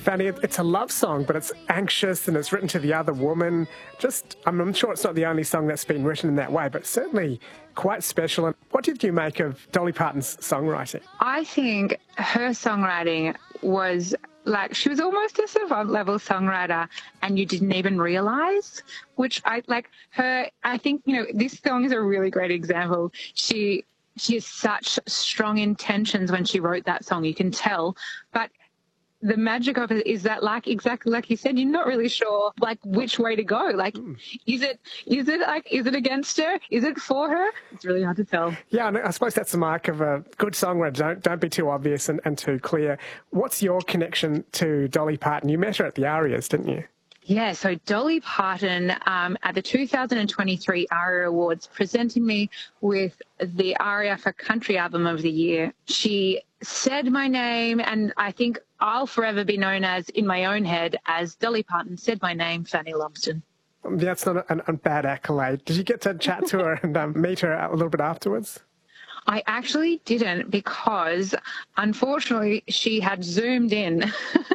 Fanny, it's a love song, but it's anxious and it's written to the other woman. I'm sure it's not the only song that's been written in that way, but certainly quite special. And what did you make of Dolly Parton's songwriting? I think her songwriting was like, she was almost a savant-level songwriter and you didn't even realise, which I think, this song is a really great example. She has such strong intentions when she wrote that song, you can tell, but the magic of it is that, like, exactly like you said, you're not really sure, like, which way to go. Like, is it against her? Is it for her? It's really hard to tell. Yeah, and I suppose that's the mark of a good songwriter. Don't be too obvious and too clear. What's your connection to Dolly Parton? You met her at the Arias, didn't you? Yeah, so Dolly Parton at the 2023 ARIA Awards presented me with the ARIA for Country Album of the Year. She said my name, and I think I'll forever be known as, in my own head, as Dolly Parton said my name, Fanny Lumsden. That's not a bad accolade. Did you get to chat to her and meet her a little bit afterwards? I actually didn't, because unfortunately she had Zoomed in.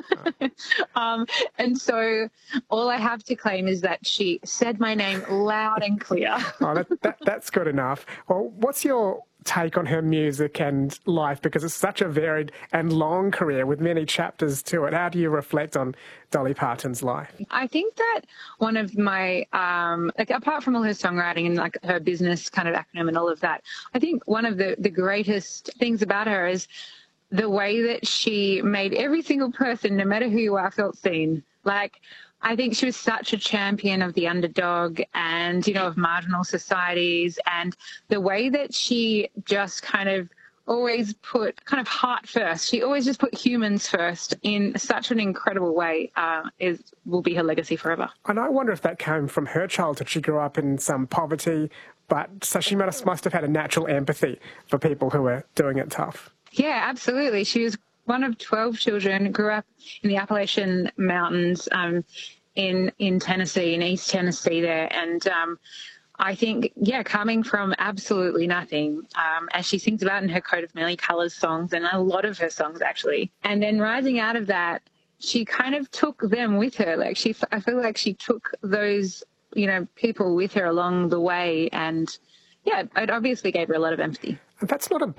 And so all I have to claim is that she said my name loud and clear. Oh, that's good enough. Well, what's your take on her music and life? Because it's such a varied and long career with many chapters to it. How do you reflect on Dolly Parton's life? I think that one of my, apart from all her songwriting and like her business kind of acronym and all of that, I think one of the greatest things about her is the way that she made every single person, no matter who you are, felt seen. Like, I think she was such a champion of the underdog and, of marginal societies, and the way that she just kind of always put kind of heart first. She always just put humans first in such an incredible way, will be her legacy forever. And I wonder if that came from her childhood. She grew up in some poverty, but so she must have had a natural empathy for people who were doing it tough. Yeah, absolutely. She was one of 12 children, grew up in the Appalachian Mountains in Tennessee, in East Tennessee there. And I think, coming from absolutely nothing, as she sings about in her Coat of Many Colours songs, and a lot of her songs actually, and then rising out of that, she kind of took them with her. Like, I feel like she took those, people with her along the way, and it obviously gave her a lot of empathy. And that's not a